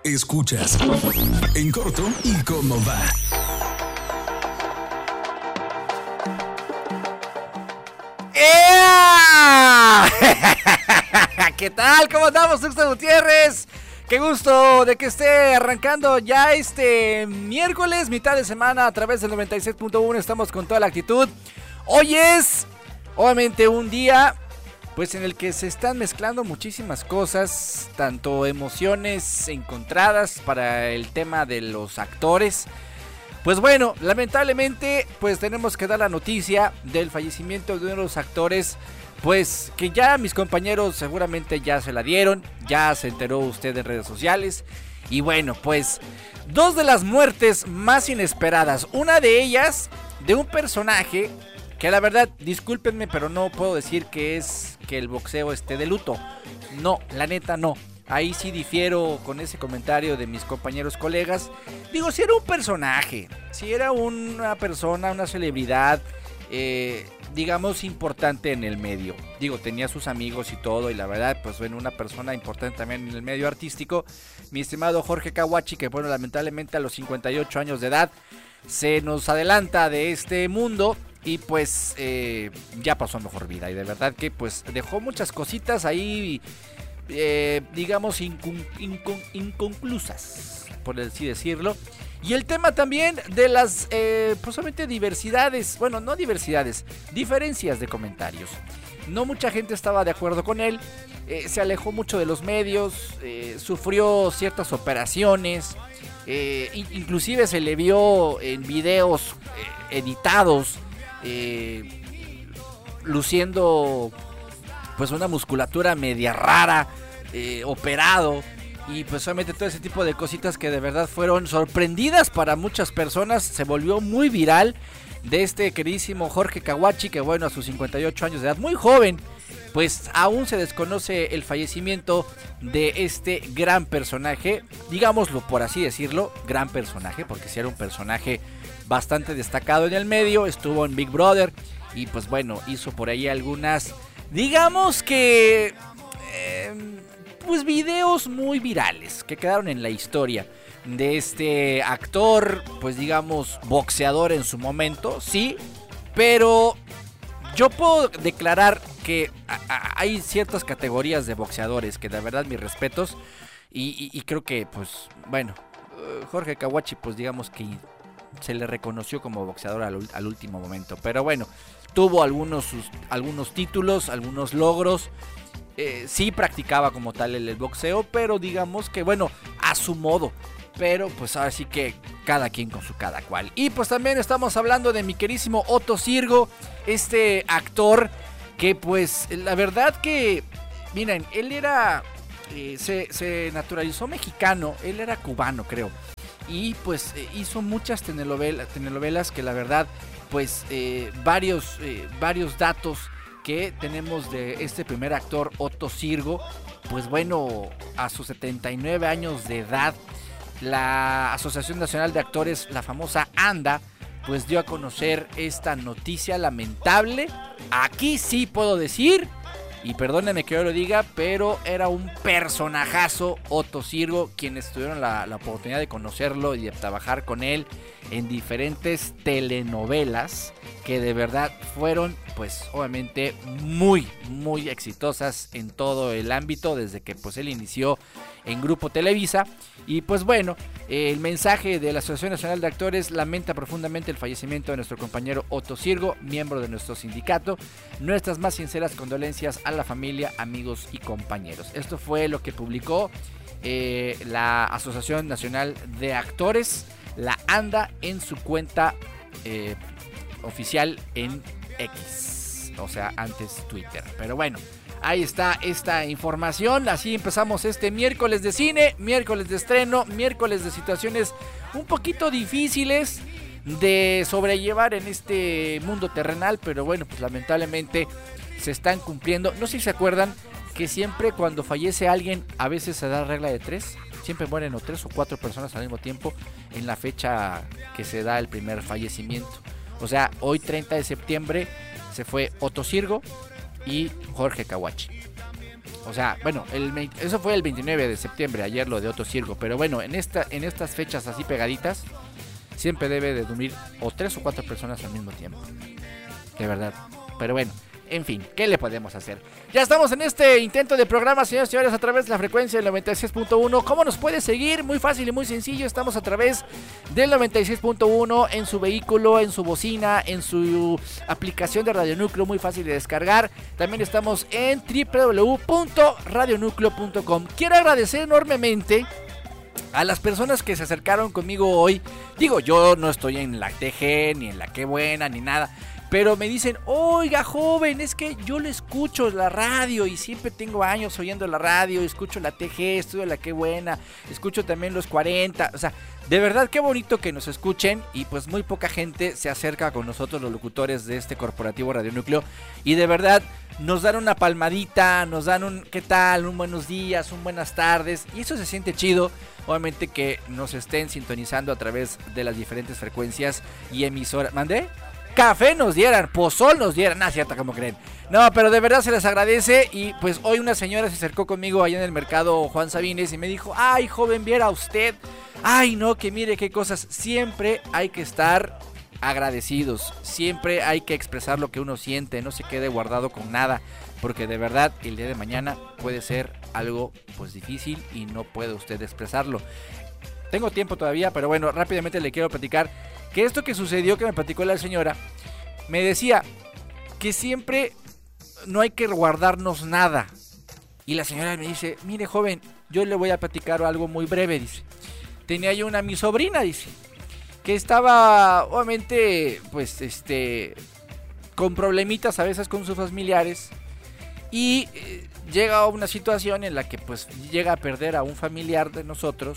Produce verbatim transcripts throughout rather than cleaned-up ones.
Escuchas En Corto y Cómo Va. ¡Ea! ¿Qué tal? ¿Cómo andamos, Tuxtla Gutiérrez? Qué gusto de que esté arrancando ya este miércoles, mitad de semana, a través del noventa y seis punto uno. Estamos con toda la actitud. Hoy es, obviamente, un día pues en el que se están mezclando muchísimas cosas, tanto emociones encontradas para el tema de los actores. Pues bueno, lamentablemente pues tenemos que dar la noticia del fallecimiento de uno de los actores, pues que ya mis compañeros seguramente ya se la dieron, ya se enteró usted en redes sociales. Y bueno, pues dos de las muertes más inesperadas, una de ellas de un personaje que la verdad, discúlpenme, pero no puedo decir que es que el boxeo esté de luto. No, la neta no. Ahí sí difiero con ese comentario de mis compañeros colegas. Digo, si era un personaje, si era una persona, una celebridad, eh, digamos, importante en el medio. Digo, tenía sus amigos y todo, y la verdad, pues bueno, una persona importante también en el medio artístico. Mi estimado Jorge Kawachi, que bueno, lamentablemente a los cincuenta y ocho años de edad se nos adelanta de este mundo. Y pues eh, ya pasó a mejor vida. Y de verdad que pues dejó muchas cositas ahí, eh, digamos, incon- incon- inconclusas, por así decirlo. Y el tema también de las, eh, posiblemente diversidades, bueno, no diversidades, diferencias de comentarios. No mucha gente estaba de acuerdo con él, eh, se alejó mucho de los medios, eh, sufrió ciertas operaciones, eh, inclusive se le vio en videos eh, editados, Eh, luciendo pues una musculatura media rara, eh, operado, y pues solamente todo ese tipo de cositas que de verdad fueron sorprendidas para muchas personas. Se volvió muy viral de este queridísimo Jorge Kawachi, que bueno, a sus cincuenta y ocho años de edad, muy joven, pues aún se desconoce el fallecimiento de este gran personaje, digámoslo por así decirlo, gran personaje, porque si era un personaje bastante destacado en el medio, estuvo en Big Brother y pues bueno, hizo por ahí algunas, digamos que, eh, pues videos muy virales que quedaron en la historia de este actor, pues digamos boxeador en su momento, sí, pero yo puedo declarar que a, a, hay ciertas categorías de boxeadores que de verdad mis respetos y, y, y creo que pues bueno, Jorge Kawachi pues digamos que se le reconoció como boxeador al, al último momento, pero bueno, tuvo algunos, sus, algunos títulos, algunos logros, eh, sí practicaba como tal el, el boxeo, pero digamos que bueno, a su modo, pero pues ahora sí que cada quien con su cada cual. Y pues también estamos hablando de mi querísimo Otto Sirgo, este actor que pues la verdad que, miren, él era, eh, se, se naturalizó mexicano, él era cubano creo. Y pues eh, hizo muchas telenovelas, telenovelas que la verdad, pues eh, varios, eh, varios datos que tenemos de este primer actor, Otto Sirgo. Pues bueno, a sus setenta y nueve años de edad, la Asociación Nacional de Actores, la famosa ANDA, pues dio a conocer esta noticia lamentable. Aquí sí puedo decir, y perdónenme que yo lo diga, pero era un personajazo Otto Sirgo, quienes tuvieron la, la oportunidad de conocerlo y de trabajar con él en diferentes telenovelas que de verdad fueron pues obviamente muy muy exitosas en todo el ámbito desde que pues él inició en Grupo Televisa. Y pues bueno, el mensaje de la Asociación Nacional de Actores: lamenta profundamente el fallecimiento de nuestro compañero Otto Sirgo, miembro de nuestro sindicato. Nuestras más sinceras condolencias a la familia, amigos y compañeros. Esto fue lo que publicó eh, la Asociación Nacional de Actores, la ANDA, en su cuenta eh, oficial en X, o sea, antes Twitter. Pero bueno, ahí está esta información. Así empezamos este miércoles de cine, miércoles de estreno, miércoles de situaciones un poquito difíciles de sobrellevar en este mundo terrenal, pero bueno, pues lamentablemente se están cumpliendo. No sé si se acuerdan que siempre cuando fallece alguien, a veces se da regla de tres. Siempre mueren o tres o cuatro personas al mismo tiempo en la fecha que se da el primer fallecimiento. O sea, hoy treinta de septiembre se fue Otto Sirgo y Jorge Kawachi. O sea, bueno, el, eso fue el veintinueve de septiembre, ayer lo de Otto Circo. Pero bueno, en esta en estas fechas así pegaditas, siempre debe de dormir o tres o cuatro personas al mismo tiempo. De verdad. Pero bueno, en fin, ¿qué le podemos hacer? Ya estamos en este intento de programa, señores y señores, a través de la frecuencia del noventa y seis punto uno. ¿Cómo nos puede seguir? Muy fácil y muy sencillo. Estamos a través del noventa y seis punto uno en su vehículo, en su bocina, en su aplicación de Radio Núcleo, muy fácil de descargar. También estamos en doble u doble u doble u punto radio núcleo punto com. Quiero agradecer enormemente a las personas que se acercaron conmigo hoy. Digo, yo no estoy en la T G, ni en la Qué Buena, ni nada. Pero me dicen, oiga joven, es que yo le escucho la radio y siempre tengo años oyendo la radio, escucho la T G, estudio la Qué Buena, escucho también los cuarenta, o sea, de verdad qué bonito que nos escuchen y pues muy poca gente se acerca con nosotros los locutores de este corporativo Radio Núcleo y de verdad nos dan una palmadita, nos dan un qué tal, un buenos días, un buenas tardes y eso se siente chido, obviamente que nos estén sintonizando a través de las diferentes frecuencias y emisoras. ¿Mandé? Café nos dieran, pozol nos dieran, nada, cierto, como creen. No, pero de verdad se les agradece. Y pues hoy una señora se acercó conmigo allá en el mercado Juan Sabines y me dijo, ay joven, viera usted, ay no, que mire qué cosas. Siempre hay que estar agradecidos, siempre hay que expresar lo que uno siente, no se quede guardado con nada, porque de verdad el día de mañana puede ser algo pues difícil y no puede usted expresarlo. Tengo tiempo todavía, pero bueno, rápidamente le quiero platicar que esto que sucedió, que me platicó la señora, me decía que siempre no hay que guardarnos nada. Y la señora me dice, mire joven, yo le voy a platicar algo muy breve, dice. Tenía yo una, mi sobrina, dice, que estaba, obviamente, pues, este, con problemitas a veces con sus familiares. Y eh, llega a una situación en la que, pues, llega a perder a un familiar de nosotros.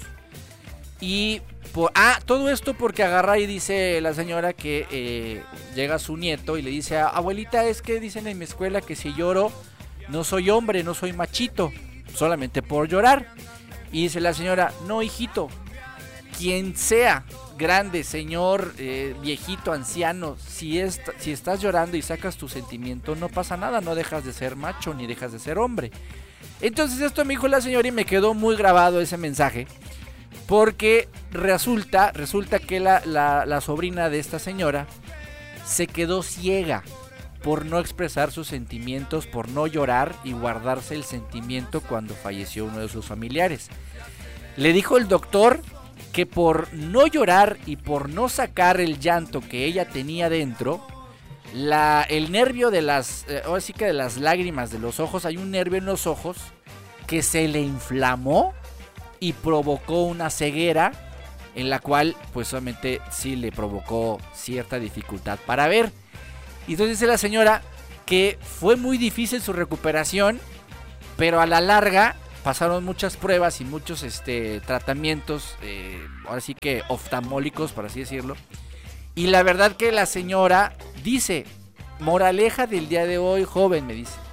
Y por, ah, todo esto porque agarra y dice la señora que eh, llega su nieto y le dice, abuelita, es que dicen en mi escuela que si lloro no soy hombre, no soy machito, solamente por llorar. Y dice la señora, no hijito, quien sea, grande, señor, eh, viejito, anciano, si, es, si estás llorando y sacas tu sentimiento, no pasa nada, no dejas de ser macho ni dejas de ser hombre. Entonces esto me dijo la señora y me quedó muy grabado ese mensaje. Porque resulta, resulta que la, la, la sobrina de esta señora se quedó ciega por no expresar sus sentimientos, por no llorar y guardarse el sentimiento cuando falleció uno de sus familiares. Le dijo el doctor que por no llorar y por no sacar el llanto que ella tenía dentro, la, el nervio de las, eh, ahora sí que de las lágrimas de los ojos, hay un nervio en los ojos que se le inflamó y provocó una ceguera en la cual pues solamente sí le provocó cierta dificultad para ver. Y entonces dice la señora que fue muy difícil su recuperación, pero a la larga pasaron muchas pruebas y muchos este, tratamientos, eh, ahora sí que oftalmológicos, por así decirlo. Y la verdad que la señora dice, moraleja del día de hoy, joven, me dice,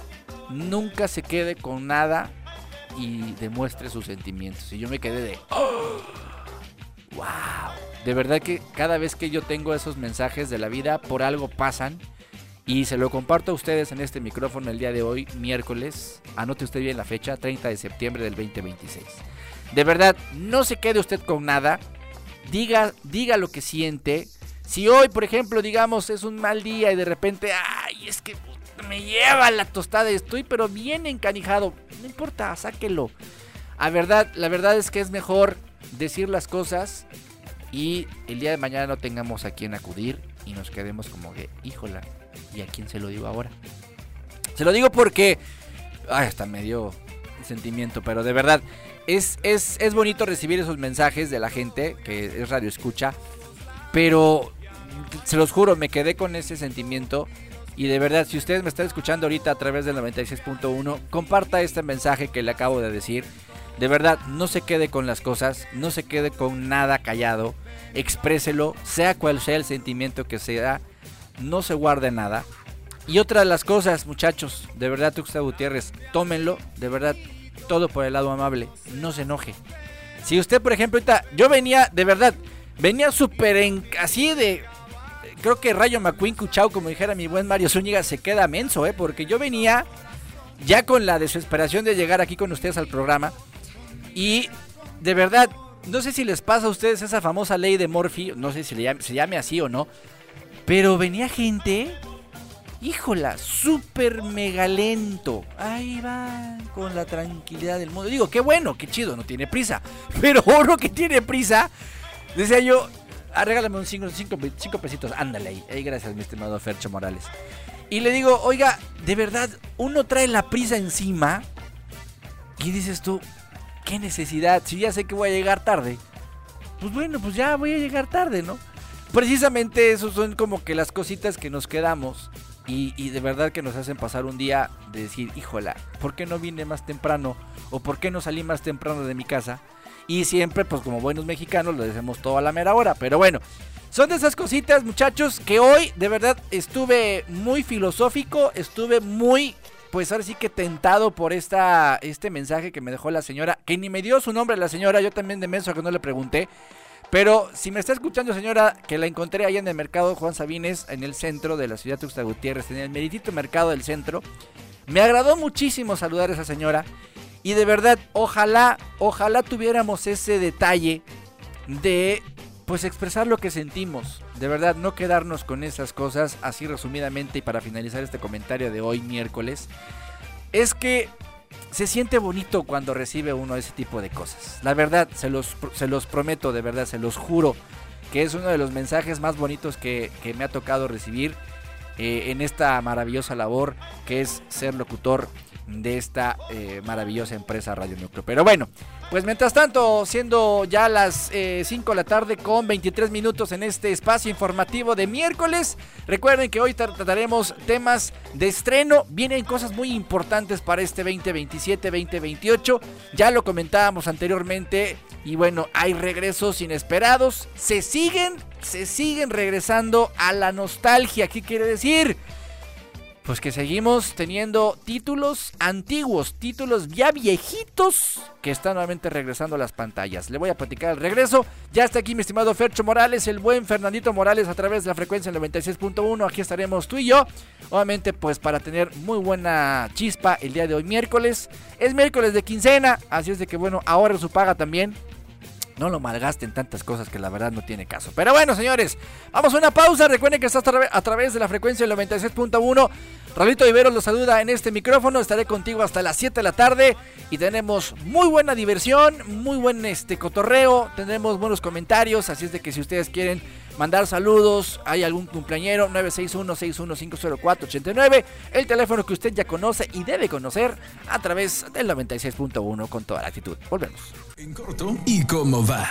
nunca se quede con nada y demuestre sus sentimientos. Y yo me quedé de ¡oh! ¡Wow! De verdad que cada vez que yo tengo esos mensajes de la vida, por algo pasan. Y se lo comparto a ustedes en este micrófono el día de hoy, miércoles. Anote usted bien la fecha, treinta de septiembre del veinte veintiséis. De verdad, no se quede usted con nada. Diga, diga lo que siente. Si hoy, por ejemplo, digamos, es un mal día y de repente, ¡ay! Es que me lleva la tostada y estoy pero bien encanijado. No importa, sáquelo. A verdad, la verdad es que es mejor decir las cosas y el día de mañana no tengamos a quien acudir y nos quedemos como que, híjola, ¿y a quién se lo digo ahora? Se lo digo porque, ay, hasta me dio sentimiento, pero de verdad, es, es, es bonito recibir esos mensajes de la gente que es radio escucha, pero se los juro, me quedé con ese sentimiento. Y de verdad, si ustedes me están escuchando ahorita a través del noventa y seis punto uno, comparta este mensaje que le acabo de decir. De verdad, no se quede con las cosas, no se quede con nada callado, expréselo, sea cual sea el sentimiento que sea, no se guarde nada. Y otra de las cosas, muchachos, de verdad, Tuxtla Gutiérrez, tómenlo, de verdad, todo por el lado amable, no se enoje. Si usted, por ejemplo, ahorita, yo venía, de verdad, venía súper así de... Creo que Rayo McQueen Cuchao, como dijera mi buen Mario Zúñiga, se queda menso, ¿eh? Porque yo venía ya con la desesperación de llegar aquí con ustedes al programa. Y de verdad, no sé si les pasa a ustedes esa famosa ley de Murphy, no sé si le llame, se llame así o no, pero venía gente, híjola, súper mega lento. Ahí va, con la tranquilidad del mundo. Digo, qué bueno, qué chido, no tiene prisa. Pero uno que tiene prisa, decía yo, ah, regálame un cinco, cinco, cinco pesitos, ándale ahí. Ahí, gracias, mi estimado Fercho Morales. Y le digo, oiga, de verdad, uno trae la prisa encima y dices tú, ¿qué necesidad? Si ya sé que voy a llegar tarde, pues bueno, pues ya voy a llegar tarde, ¿no? Precisamente esos son como que las cositas que nos quedamos y, y de verdad que nos hacen pasar un día de decir, híjola, ¿por qué no vine más temprano? ¿O por qué no salí más temprano de mi casa? Y siempre, pues como buenos mexicanos, lo decimos todo a la mera hora. Pero bueno, son de esas cositas, muchachos, que hoy de verdad estuve muy filosófico, estuve muy, pues ahora sí que tentado por esta, este mensaje que me dejó la señora, que ni me dio su nombre la señora, yo también de menso que no le pregunté. Pero si me está escuchando, señora, que la encontré allá en el mercado Juan Sabines, en el centro de la ciudad de Tuxtla Gutiérrez, en el meritito mercado del centro, me agradó muchísimo saludar a esa señora. Y de verdad, ojalá, ojalá tuviéramos ese detalle de, pues, expresar lo que sentimos. De verdad, no quedarnos con esas cosas. Así resumidamente, y para finalizar este comentario de hoy, miércoles, es que se siente bonito cuando recibe uno ese tipo de cosas. La verdad, se los, se los prometo, de verdad, se los juro, que es uno de los mensajes más bonitos que, que me ha tocado recibir eh, en esta maravillosa labor que es ser locutor de esta eh, maravillosa empresa Radio Núcleo. Pero bueno, pues mientras tanto, siendo ya las eh, cinco de la tarde con veintitrés minutos en este espacio informativo de miércoles, recuerden que hoy trataremos temas de estreno. Vienen cosas muy importantes para este veinte veintisiete veinte veintiocho, ya lo comentábamos anteriormente. Y bueno, hay regresos inesperados, se siguen, se siguen regresando a la nostalgia. ¿Qué quiere decir? Pues que seguimos teniendo títulos antiguos, títulos ya viejitos que están nuevamente regresando a las pantallas. Le voy a platicar el regreso. Ya está aquí mi estimado Fercho Morales, el buen Fernandito Morales a través de la frecuencia noventa y seis punto uno. Aquí estaremos tú y yo, obviamente pues para tener muy buena chispa el día de hoy miércoles. Es miércoles de quincena, así es de que bueno, ahorren su paga también. No lo malgasten tantas cosas que la verdad no tiene caso. Pero bueno, señores, vamos a una pausa. Recuerden que está a través de la frecuencia del noventa y seis punto uno. Raulito Viveros los saluda en este micrófono. Estaré contigo hasta las siete de la tarde. Y tenemos muy buena diversión, muy buen este cotorreo. Tendremos buenos comentarios. Así es de que si ustedes quieren mandar saludos, hay algún cumpleañero, nueve seis uno, seis uno cinco cero cuatro, ocho nueve. El teléfono que usted ya conoce y debe conocer a través del noventa y seis punto uno con toda la actitud. Volvemos. En corto y cómo va.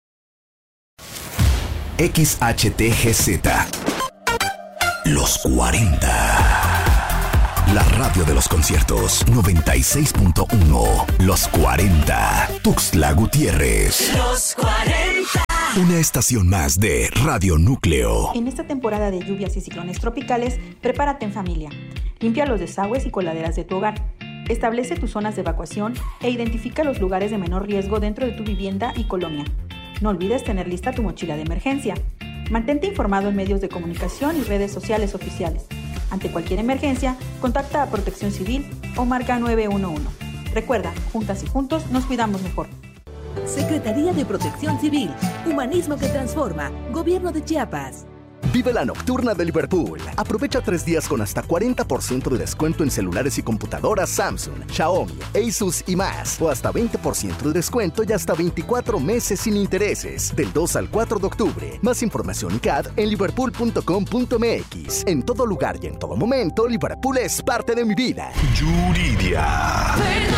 X H T G Z. Los cuarenta. La radio de los conciertos. noventa y seis punto uno. Los cuarenta. Tuxtla Gutiérrez. Los cuarenta. Una estación más de Radio Núcleo. En esta temporada de lluvias y ciclones tropicales, prepárate en familia. Limpia los desagües y coladeras de tu hogar. Establece tus zonas de evacuación e identifica los lugares de menor riesgo dentro de tu vivienda y colonia. No olvides tener lista tu mochila de emergencia. Mantente informado en medios de comunicación y redes sociales oficiales. Ante cualquier emergencia, contacta a Protección Civil o marca nueve uno uno. Recuerda, juntas y juntos nos cuidamos mejor. Secretaría de Protección Civil, Humanismo que Transforma, Gobierno de Chiapas. Vive la nocturna de Liverpool. Aprovecha tres días con hasta cuarenta por ciento de descuento en celulares y computadoras Samsung, Xiaomi, Asus y más. O hasta veinte por ciento de descuento y hasta veinticuatro meses sin intereses. Del dos al cuatro de octubre. Más información C A D en liverpool punto com punto m x. En todo lugar y en todo momento, Liverpool es parte de mi vida. Yuridia.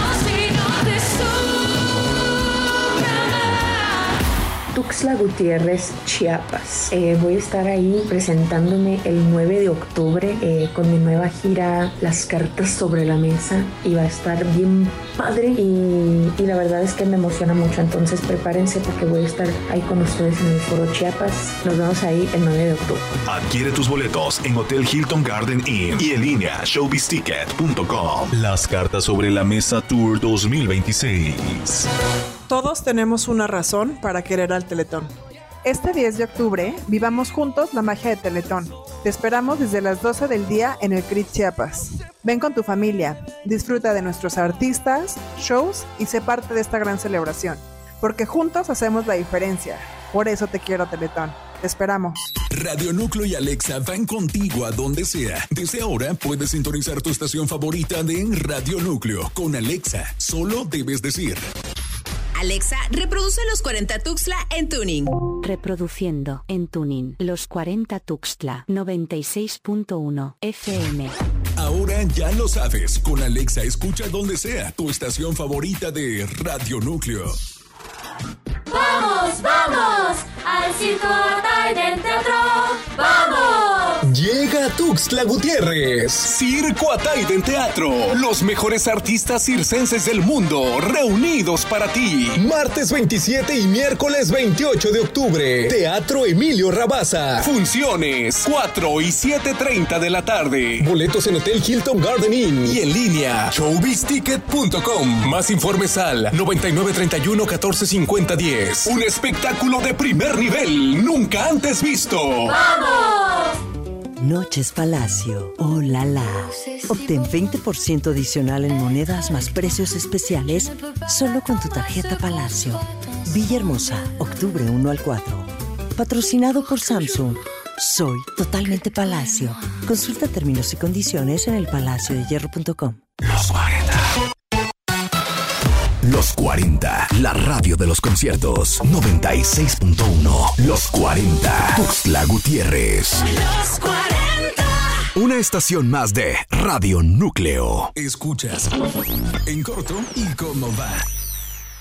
Tuxtla Gutiérrez, Chiapas. Eh, voy a estar ahí presentándome el nueve de octubre eh, con mi nueva gira Las Cartas sobre la Mesa y va a estar bien padre y, y la verdad es que me emociona mucho, entonces prepárense porque voy a estar ahí con ustedes en el Foro Chiapas. Nos vemos ahí el nueve de octubre. Adquiere tus boletos en Hotel Hilton Garden Inn y en línea showbiz ticket punto com. Las Cartas sobre la Mesa Tour dos mil veintiséis. Todos tenemos una razón para querer al Teletón. Este diez de octubre, vivamos juntos la magia de Teletón. Te esperamos desde las doce del día en el C R I T Chiapas. Ven con tu familia, disfruta de nuestros artistas, shows y sé parte de esta gran celebración. Porque juntos hacemos la diferencia. Por eso te quiero, Teletón. Te esperamos. Radio Núcleo y Alexa van contigo a donde sea. Desde ahora puedes sintonizar tu estación favorita de Radio Núcleo. Con Alexa, solo debes decir: Alexa, reproduce Los cuarenta Tuxtla en Tuning. Reproduciendo en Tuning Los cuarenta Tuxtla noventa y seis punto uno F M. Ahora ya lo sabes. Con Alexa escucha donde sea tu estación favorita de Radio Núcleo. ¡Vamos, vamos! ¡Al Circo Ataide Teatro! ¡Vamos! Llega Tuxtla Gutiérrez. Circo Ataide Teatro. Los mejores artistas circenses del mundo reunidos para ti. Martes veintisiete y miércoles veintiocho de octubre. Teatro Emilio Rabasa. Funciones cuatro y siete treinta de la tarde. Boletos en Hotel Hilton Garden Inn y en línea showbiz ticket punto com. Más informes al noventa y nueve treinta y uno catorce cincuenta diez. Un espectáculo de primer nivel nunca antes visto. ¡Vamos! Noches Palacio. ¡Oh, la, la! Obtén veinte por ciento adicional en monedas más precios especiales solo con tu tarjeta Palacio. Villahermosa, octubre uno al cuatro. Patrocinado por Samsung. Soy totalmente Palacio. Consulta términos y condiciones en el palacio de hierro punto com. Los cuarenta. Los cuarenta, la radio de los conciertos. noventa y seis punto uno. Los cuarenta. Tuxtla Gutiérrez. Los cuarenta. Una estación más de Radio Núcleo. Escuchas En Corto y Cómo Va.